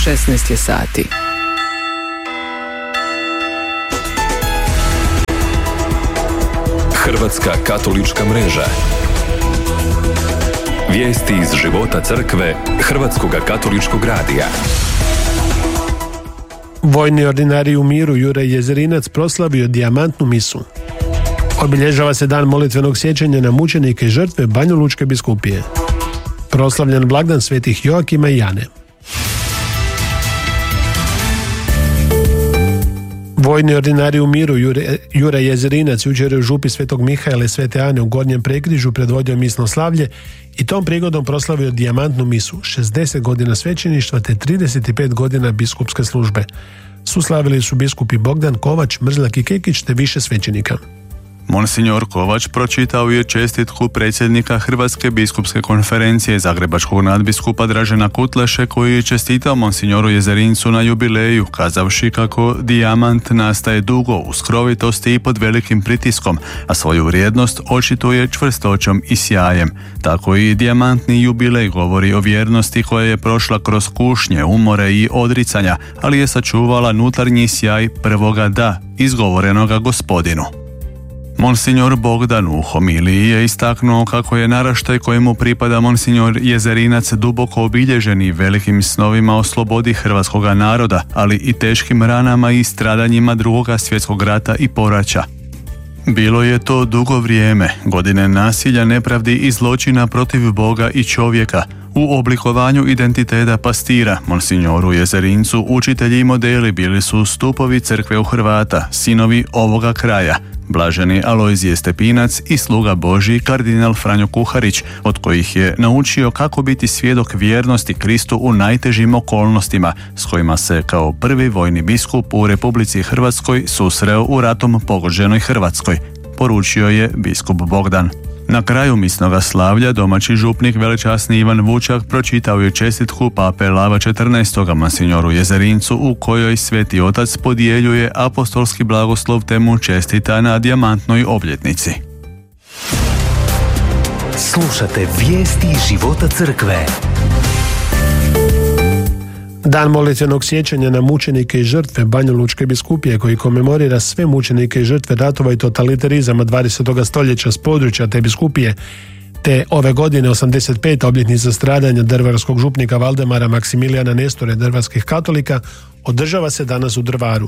16 je sati. Hrvatska katolička mreža. Vijesti iz života crkve Hrvatskog katoličkog radija. Vojni ordinarij u miru Juraj Jezerinac proslavio dijamantnu misu. Obilježava se dan molitvenog sjećanja na mučenike i žrtve Banjalučke biskupije. Proslavljen blagdan svetih Joakima i Jane. Vojni ordinarij u miru Juraj Jezerinac jučer u župi Svetog Mihaela i Svete Ane u Gornjem Prekrižu predvodio misno slavlje i tom prigodom proslavio dijamantnu misu, 60 godina svećeništva te 35 godina biskupske službe. Suslavili su biskupi Bogdan, Kovač, Mrzlak i Kekić te više svećenika. Monsignor Kovač pročitao je čestitku predsjednika Hrvatske biskupske konferencije zagrebačkog nadbiskupa Dražena Kutleše, koji je čestitao monsignoru Jezerincu na jubileju, kazavši kako dijamant nastaje dugo u skrovitosti i pod velikim pritiskom, a svoju vrijednost očituje čvrstoćom i sjajem. Tako i dijamantni jubilej govori o vjernosti koja je prošla kroz kušnje, umore i odricanja, ali je sačuvala nutarnji sjaj prvoga da, izgovorenoga Gospodinu. Monsignor Bogdan u homiliji je istaknuo kako je naraštaj kojemu pripada monsignor Jezerinac duboko obilježen i velikim snovima o slobodi hrvatskoga naroda, ali i teškim ranama i stradanjima Drugoga svjetskog rata i poraća. Bilo je to dugo vrijeme, godine nasilja, nepravdi i zločina protiv Boga i čovjeka. U oblikovanju identiteta pastira, monsignoru Jezerincu, učitelji i modeli bili su stupovi crkve u Hrvata, sinovi ovoga kraja, blaženi Alojzije Stepinac i sluga Božji kardinal Franjo Kuharić, od kojih je naučio kako biti svjedok vjernosti Kristu u najtežim okolnostima s kojima se kao prvi vojni biskup u Republici Hrvatskoj susreo u ratom pogođenoj Hrvatskoj, poručio je biskup Bogdan. Na kraju misnoga slavlja domaći župnik velečasni Ivan Vučak pročitao je čestitku pape Lava XIV. Monsignoru Jezerincu, u kojoj Sveti Otac podjeljuje apostolski blagoslov te mu čestita na dijamantnoj obljetnici. Slušate vijesti iz života crkve. Dan molitvenog sjećanja na mučenike i žrtve Banjalučke biskupije, koji komemorira sve mučenike i žrtve ratova i totalitarizama 20. stoljeća s područja te biskupije, te ove godine 85. obljetnica stradanja drvarskog župnika Valdemara Maksimilijana Nestore drvarskih katolika, održava se danas u Drvaru.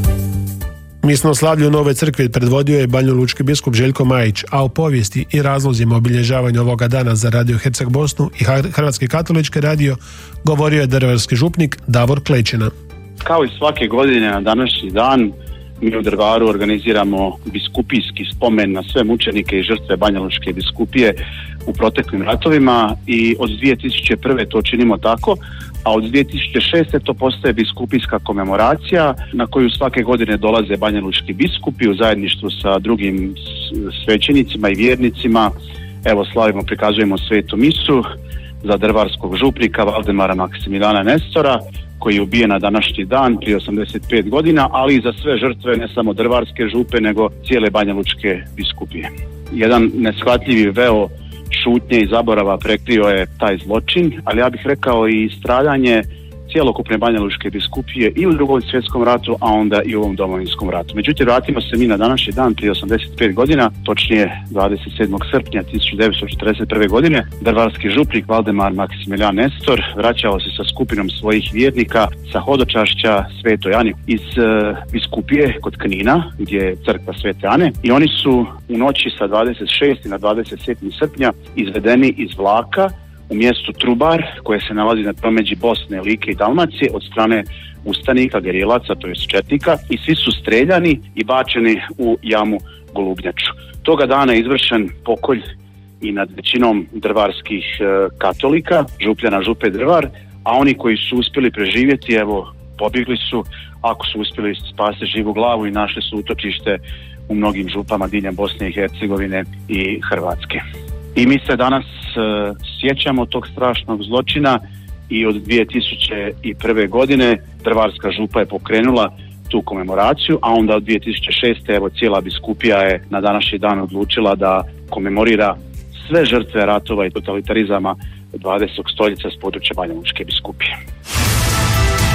Misno slavlje u Novoj crkvi predvodio je banjalučki biskup Željko Majić, a o povijesti i razlozima obilježavanja ovoga dana za Radio Herceg Bosnu i Hrvatski katolički radio govorio je drvarski župnik Davor Klečina. Kao i svake godine na današnji dan, mi u Drvaru organiziramo biskupijski spomen na sve mučenike i žrtve Banjalučke biskupije u proteklim ratovima i od 2001. to činimo tako, a od 2006. to postaje biskupijska komemoracija na koju svake godine dolaze banjalučki biskupi u zajedništvu sa drugim svećenicima i vjernicima. Evo slavimo, prikazujemo svetu misu za drvarskog župnika Valdemara Maksimilijana Nestora, koji je ubijen na današnji dan prije 85 godina, ali i za sve žrtve ne samo drvarske župe nego cijele banjalučke biskupije. Jedan neshvatljivi veo šutnje i zaborava prekrio je taj zločin, ali ja bih rekao i stradanje cjelokupne banjalučke biskupije i u Drugom svjetskom ratu, a onda i u ovom Domovinskom ratu. Međutim, vratimo se mi na današnji dan prije 85 godina, točnije 27. srpnja 1941. godine. Drvarski župnik Valdemar Maksimilijan Nestor vraćao se sa skupinom svojih vjernika sa hodočašća Svetoj Ani iz biskupije kod Knina, gdje je crkva Svete Ane, i oni su u noći sa 26. na 27. srpnja izvedeni iz vlaka u mjestu Trubar, koje se nalazi na tromeđi Bosne, Like i Dalmacije, od strane ustanika, gerilaca, to jest četnika, i svi su streljani i bačeni u jamu Golubnjaču. Toga dana je izvršen pokolj i nad većinom drvarskih katolika, župljana župe Drvar, a oni koji su uspjeli preživjeti, evo, pobjegli su, ako su uspjeli spasti živu glavu, i našli su utočište u mnogim župama diljem Bosne i Hercegovine i Hrvatske. I mi se danas sjećamo tog strašnog zločina i od 2001. godine Drvarska župa je pokrenula tu komemoraciju, a onda od 2006. evo cijela biskupija je na današnji dan odlučila da komemorira sve žrtve ratova i totalitarizama 20. stoljeća s područja Banjalučke biskupije.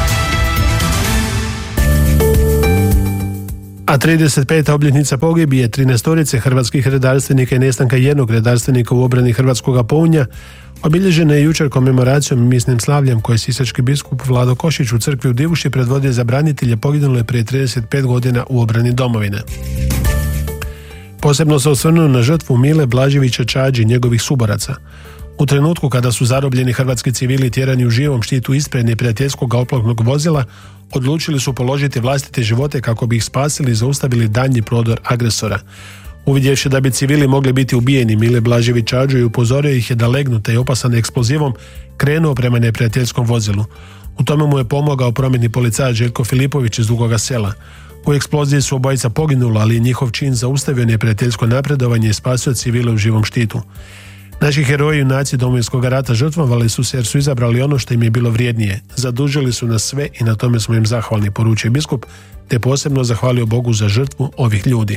A 35. obljetnica pogibije 13 hrvatskih redarstvenika i nestanka jednog redarstvenika u obrani hrvatskog Pounja obilježena je jučer komemoracijom i misnim slavljem koje sisački biskup Vlado Košić u crkvi u Divuši predvodio za branitelje poginule prije 35 godina u obrani domovine. Posebno se osvrnuo na žrtvu Mile Blaževića Čađi i njegovih suboraca. U trenutku kada su zarobljeni hrvatski civili tjerani u živom štitu ispred neprijateljskog oklopnog vozila, odlučili su položiti vlastite živote kako bi ih spasili i zaustavili daljnji prodor agresora. Uvidjevši da bi civili mogli biti ubijeni, Mile Blažević Čađo i upozorio ih je da legnu te je opasan eksplozivom krenuo prema neprijateljskom vozilu. U tome mu je pomogao prometni policajac Željko Filipović iz Dugoga Sela. U eksploziji su obojica poginula, ali njihov čin zaustavio neprijateljsko napredovanje i spasio civile u živom štitu. Naši heroji junaci Domovinskog rata žrtvovali su se jer su izabrali ono što im je bilo vrijednije. Zadužili su nas sve i na tome smo im zahvalni, poručio biskup, te posebno zahvalio Bogu za žrtvu ovih ljudi.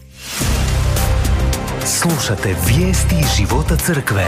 Slušate vijesti života crkve.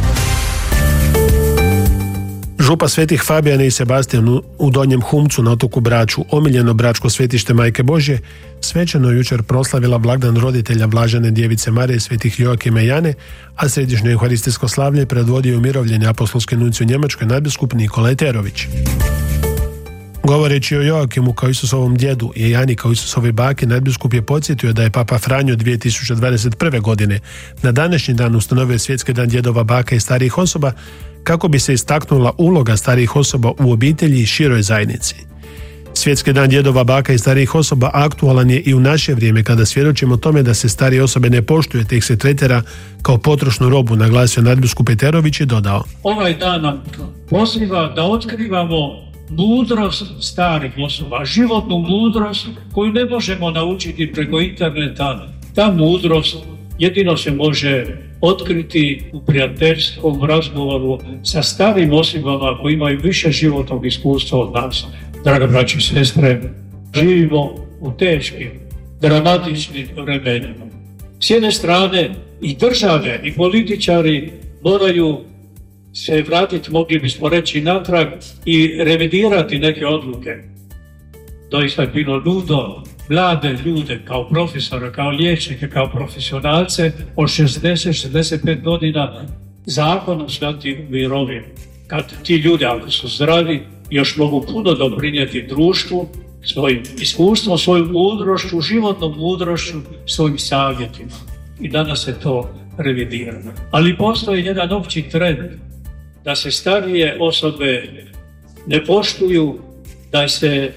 Župa Svetih Fabijana i Sebastijan u Donjem Humcu na otoku Braču, omiljeno bračko svetište Majke Božje, svečano jučer proslavila blagdan roditelja Blažene Djevice Marije Svetih Joakima i Jane, a središnje euharistijsko slavlje predvodio umirovljeni apostolski nuncio u Njemačkoj nadbiskup Nikolaj Terović. Govoreći o Joakimu kao Isusovom djedu i Jani kao Isusovoj baki, nadbiskup je podsjetio da je Papa Franjo 2021. godine na današnji dan ustanovio Svjetski dan djedova, baka i starijih osoba kako bi se istaknula uloga starijih osoba u obitelji i široj zajednici. Svjetski dan djedova, baka i starijih osoba aktualan je i u naše vrijeme kada svjedočimo tome da se starije osobe ne poštuje te ih se tretira kao potrošnu robu, naglasio nadbiskup Peterović i dodao: Ovaj dan nam poziva da otkrivamo mudrost starih osoba, životnu mudrost koju ne možemo naučiti preko interneta. Ta mudrost jedino se može otkriti u prijateljskom razgovoru sa starim osobama koji imaju više životnog iskustva od nas. Draga braći i sestre, živimo u teškim, dramatičnim vremenima. S jedne strane i države i političari moraju se vratiti, mogli bismo reći, natrag i revidirati neke odluke. Doista je bilo ludo mlade ljude kao profesora, kao liječnike, kao profesionalce od 60-65 godina zakonom slati u mirovinu. Kad ti ljudi, ako su zdravi, još mogu puno doprinijeti društvu svojim iskustvom, svojom mudrošću, životnom mudrošću, svojim savjetima. I danas se to revidira. Ali postoji jedan opći trend da se starije osobe ne poštuju, da se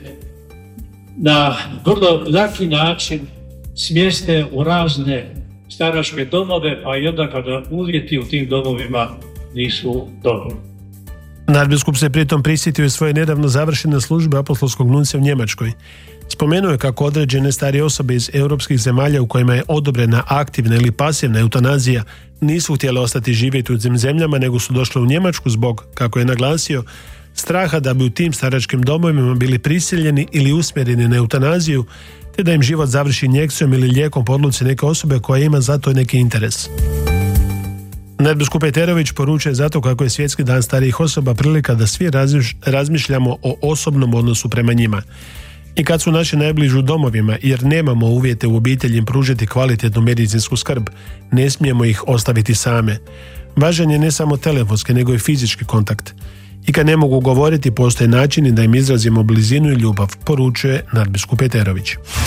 na vrlo laki način smjeste u razne staračke domove, pa i onda kada uvjeti u tim domovima nisu dobri. Nadbiskup se pritom prisjetio i svoje nedavno završene službe apostolskog nuncija u Njemačkoj. Spomenuo je kako određene starije osobe iz europskih zemalja u kojima je odobrena aktivna ili pasivna eutanazija nisu htjele ostati živjeti u tim zemljama, nego su došle u Njemačku zbog, kako je naglasio, straha da bi u tim staračkim domovima bili prisiljeni ili usmjereni na eutanaziju, te da im život završi injekcijom ili lijekom po odluci neke osobe koja ima za to neki interes. Nadbiskup Peterović poručuje zato kako je Svjetski dan starijih osoba prilika da svi razmišljamo o osobnom odnosu prema njima. I kad su naši najbliži u domovima, jer nemamo uvjete u obitelji im pružiti kvalitetnu medicinsku skrb, ne smijemo ih ostaviti same. Važan je ne samo telefonski, nego i fizički kontakt. I kad ne mogu govoriti, postoje načini da im izrazimo blizinu i ljubav, poručuje nadbiskup Peterović.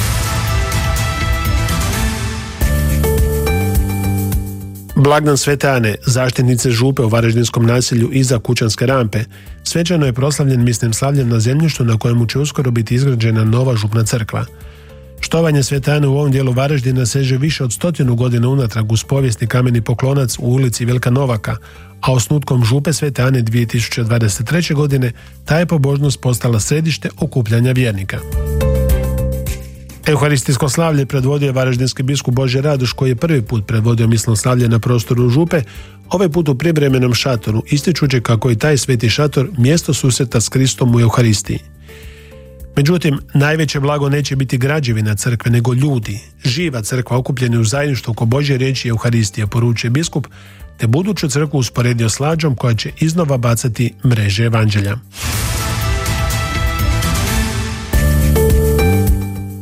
Blagdan Svete Ane, zaštitnice župe u varaždinskom naselju iza Kućanske rampe, svečano je proslavljen misnim slavljem na zemljištu na kojemu će uskoro biti izgrađena nova župna crkva. Štovanje Svete Ane u ovom dijelu Varaždina seže više od 100 godina unatrag uz povijesni kameni poklonac u ulici Velika Novaka, a osnutkom župe Svete Ane 2023. godine ta je pobožnost postala središte okupljanja vjernika. Euharistijsko slavlje predvodio je varaždinski biskup Božje Radoš, koji je prvi put predvodio misno slavlje na prostoru župe, ovaj put u privremenom šatoru, ističući kako je taj sveti šator mjesto susreta s Kristom u Euharistiji. Međutim, najveće blago neće biti građevina crkve, nego ljudi, živa crkva okupljeni u zajedništvu oko Božje riječi i Euharistije, poručuje biskup, te buduću crkvu usporedio s lađom koja će iznova bacati mreže evanđelja.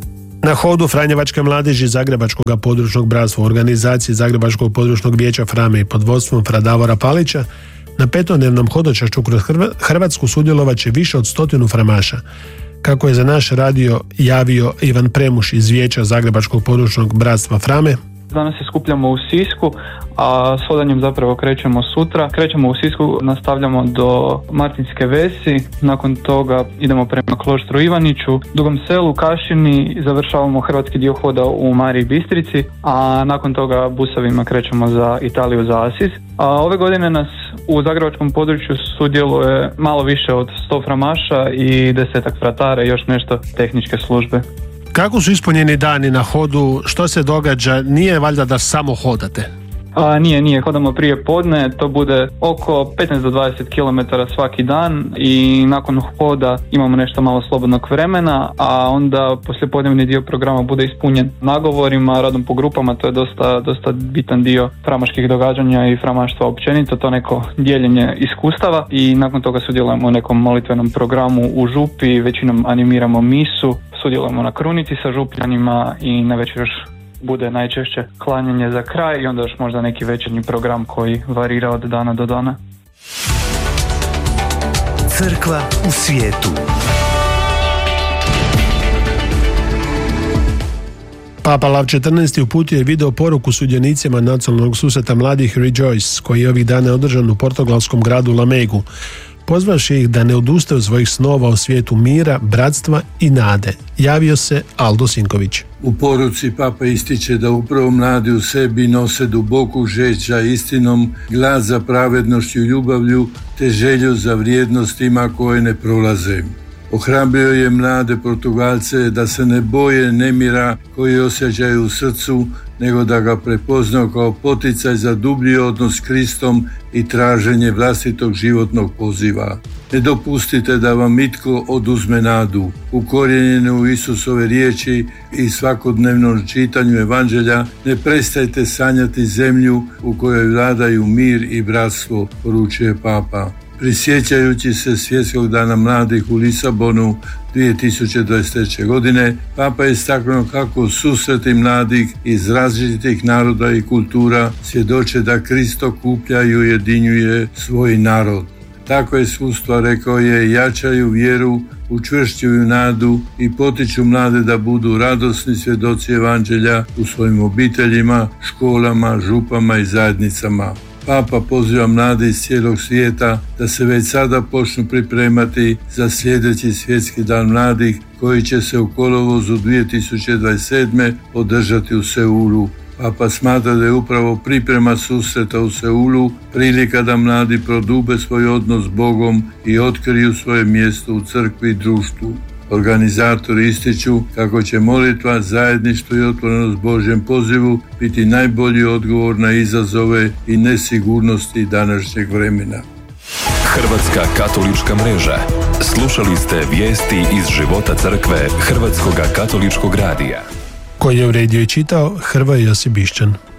Na hodu Franjevačke mladeži Zagrebačkog područnog bratstva u organizaciji Zagrebačkog područnog vijeća Frame i pod vodstvom fra Davora Palića na petodnevnom hodočašću kroz Hrvatsku sudjelovat će više od 100 framaša. Kako je za naš radio javio Ivan Premuš iz vijeća Zagrebačkog područnog bratstva Frame, danas se skupljamo u Sisku, a s hodanjem zapravo krećemo sutra. Krećemo u Sisku, nastavljamo do Martinske Vesi, nakon toga idemo prema Kloštru Ivaniću, Dugom Selu, Kašini, završavamo hrvatski dio hoda u Mariji Bistrici, a nakon toga busovima krećemo za Italiju, za Asis. A ove godine nas u zagrebačkom području sudjeluje malo više od 100 framaša i 10 fratara i još nešto tehničke službe. Kako su ispunjeni dani na hodu, što se događa, nije valjda da samo hodate? Nije, hodamo prije podne, to bude oko 15 do 20 km svaki dan i nakon hoda imamo nešto malo slobodnog vremena, a onda poslijepodnevni dio programa bude ispunjen nagovorima, radom po grupama, to je dosta bitan dio framaških događanja i framaštva općenito, to neko dijeljenje iskustava i nakon toga sudjelujemo u nekom molitvenom programu u župi, većinom animiramo misu, sudjelujemo na krunici sa župljanima i na večer još bude najčešće klanjanje za kraj i onda još možda neki večernji program koji varira od dana do dana. Crkva u svijetu. Papa Lav XIV uputio je video poruku sudionicima nacionalnog susreta mladih Rejoice, koji je ovih dana održan u portugalskom gradu Lamegu. Pozvavši ih da ne odustaju svojih snova o svijetu mira, bratstva i nade. Javio se Aldo Sinković. U poruci Papa ističe da upravo mladi u sebi nose duboku žeđ za istinom, glas za pravednošću i ljubavlju, te želju za vrijednostima koje ne prolaze. Ohrabrio je mlade Portugalce da se ne boje nemira koji osjećaju u srcu, nego da ga prepoznaju kao poticaj za dublji odnos s Kristom i traženje vlastitog životnog poziva. Ne dopustite da vam itko oduzme nadu. Ukorijenjeni u Isusove riječi i svakodnevnom čitanju evanđelja, ne prestajte sanjati zemlju u kojoj vladaju mir i bratstvo, poručuje Papa. Prisjećajući se Svjetskog dana mladih u Lisabonu 2023. godine, Papa je istaknuo kako susreti mladih iz različitih naroda i kultura svjedoče da Krist okuplja i ujedinjuje svoj narod. Takva iskustva, rekao je, jačaju vjeru, učvršćuju nadu i potiču mlade da budu radosni svjedoci evanđelja u svojim obiteljima, školama, župama i zajednicama. Papa poziva mlade iz cijelog svijeta da se već sada počnu pripremati za sljedeći svjetski dan mladih koji će se u kolovozu 2027. održati u Seulu. Papa smatra da je upravo priprema susreta u Seulu prilika da mladi prodube svoj odnos s Bogom i otkriju svoje mjesto u crkvi i društvu. Organizatori ističu kako će molitva, zajedništvo i otvorenost Božjem pozivu biti najbolji odgovor na izazove i nesigurnosti današnjeg vremena. Hrvatska katolička mreža. Slušali ste vijesti iz života crkve Hrvatskog katoličkog radija. Koji je uredio i čitao Hrvoje Josip Bišćan.